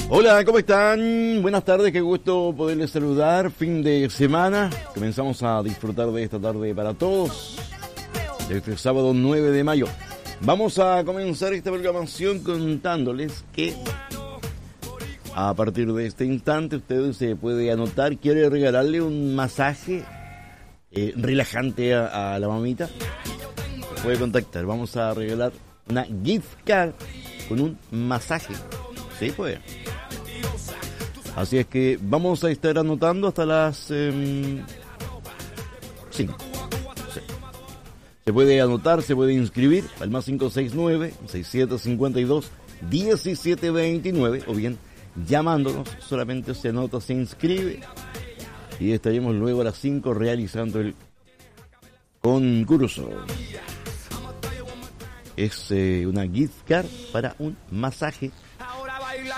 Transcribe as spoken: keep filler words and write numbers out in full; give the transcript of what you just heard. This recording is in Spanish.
Hola, ¿cómo están? Buenas tardes, qué gusto poderles saludar. Fin de semana, comenzamos a disfrutar de esta tarde para todos. Este sábado nueve de mayo. Vamos a comenzar esta programación contándoles que a partir de este instante usted se puede anotar, quiere regalarle un masaje eh, relajante a, a la mamita. Puede contactar, vamos a regalar una gift card con un masaje. Sí, pues. Así es que vamos a estar anotando hasta las eh, cinco. Sí. Se puede anotar, se puede inscribir al más cinco seis nueve, seis siete cinco dos, uno siete dos nueve o bien llamándonos, solamente se anota, se inscribe y estaremos luego a las cinco realizando el concurso. Es eh, una gift card para un masaje